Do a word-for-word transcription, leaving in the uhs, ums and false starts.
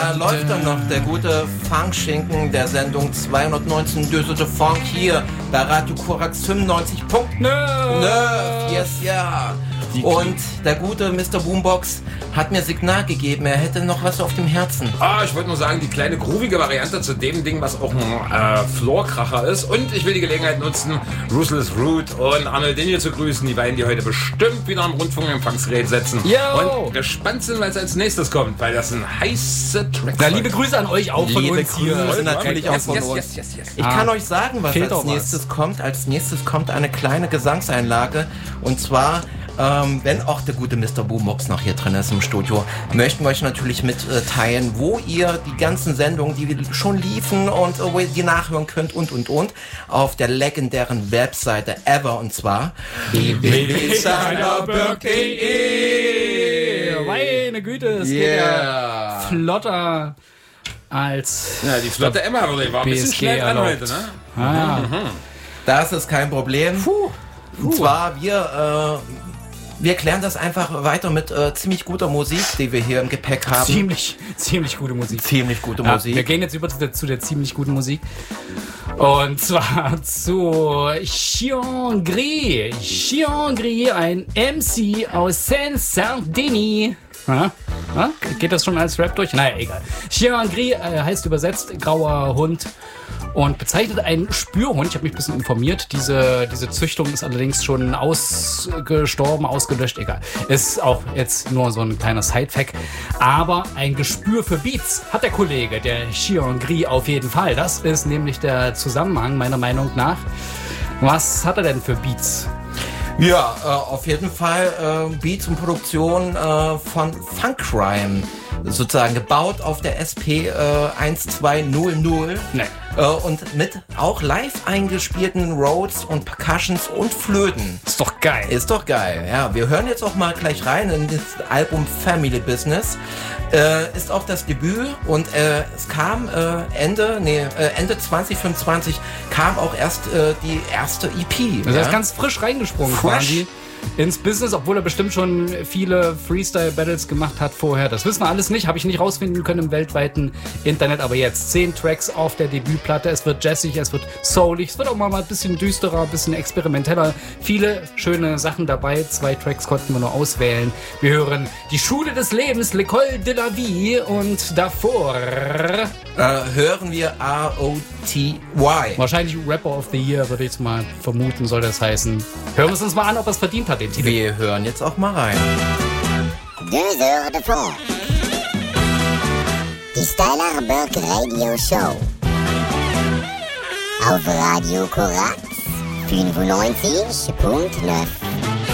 Da läuft dann noch der gute Funkschinken der Sendung zweihundertneunzehn Dösete Funk hier bei Radio Korax fünfundneunzig Punkt null. Yes, ja. Und der gute Mister Boombox hat mir Signal gegeben, er hätte noch was auf dem Herzen. Ah, ich wollte nur sagen, die kleine groovige Variante zu dem Ding, was auch ein äh, Floorkracher ist. Und ich will die Gelegenheit nutzen, Ruthless Root und Arnold Daniel zu grüßen. Die beiden, die heute bestimmt wieder am Rundfunkempfangsgerät setzen. Yo. Und gespannt sind, was als nächstes kommt, weil das ein heiße Track. Na, liebe Grüße an euch auch von Liebe uns hier. Grüße natürlich yes, auch von yes, uns. yes, yes, yes. Ich Ah. kann euch sagen, was Fehlt als doch was. nächstes kommt. Als nächstes kommt eine kleine Gesangseinlage. Und zwar, ähm, wenn auch der gute Mister Boombox noch hier drin ist im Studio, möchten wir euch natürlich mitteilen, wo ihr die ganzen Sendungen, die schon liefen und äh, wo ihr die nachhören könnt und, und, und, auf der legendären Webseite Ever, und zwar w w w punkt thunderberg punkt de. Meine Güte, es geht ja flotter als Ja, die flotte Emma würde war ein bisschen B S G schnell dran erlaubt. heute, ne? Ah, Das ist kein Problem. Puh. Und zwar, wir, äh, wir klären das einfach weiter mit äh, ziemlich guter Musik, die wir hier im Gepäck haben. ziemlich, ziemlich gute Musik. Ziemlich gute Ja, Musik. wir gehen jetzt über zu der, zu der ziemlich guten Musik. Und zwar zu Chion Gris. Chion Gris, ein M C aus Seine-Saint-Denis. Ha? Ha? Geht das schon als Rap durch? Naja, egal. Chion Gris äh, heißt übersetzt grauer Hund und bezeichnet einen Spürhund. Ich habe mich ein bisschen informiert. Diese, diese Züchtung ist allerdings schon ausgestorben, ausgelöscht. Egal. Ist auch jetzt nur so ein kleiner Side-Fact. Aber ein Gespür für Beats hat der Kollege, der Chion Gris, auf jeden Fall. Das ist nämlich der Zusammenhang, meiner Meinung nach. Was hat er denn für Beats? Ja, äh, auf jeden Fall äh, Beats und Produktion äh, von Funkcrime, sozusagen gebaut auf der S P äh, zwölfhundert. Nee. Äh, und mit auch live eingespielten Rhodes und Percussions und Flöten. Ist doch geil. Ist doch geil, ja. Wir hören jetzt auch mal gleich rein in das Album Family Business. Äh, ist auch das Debüt und äh, es kam äh, Ende, nee, äh, Ende zwanzig fünfundzwanzig kam auch erst äh, die erste E P. Also er ja? ist ganz frisch reingesprungen Fresh. quasi ins Business, obwohl er bestimmt schon viele Freestyle-Battles gemacht hat vorher. Das wissen wir alles nicht, habe ich nicht rausfinden können im weltweiten Internet, aber jetzt zehn Tracks auf der Debütplatte. Es wird jazzig, es wird soulig, es wird auch mal ein bisschen düsterer, ein bisschen experimenteller. Viele schöne Sachen dabei. Zwei Tracks konnten wir nur auswählen. Wir hören Die Schule des Lebens, L'École de la Vie, und davor Äh, hören wir R O T Y. wahrscheinlich Rapper of the Year, würde ich jetzt mal vermuten, soll das heißen. Hören wir es uns mal an, ob er es verdient hat, den Titel. Wir hören jetzt auch mal rein. Deux heures de fond. Die Stylerberg Radio Show. Auf Radio Korax fünfundneunzig Punkt neun.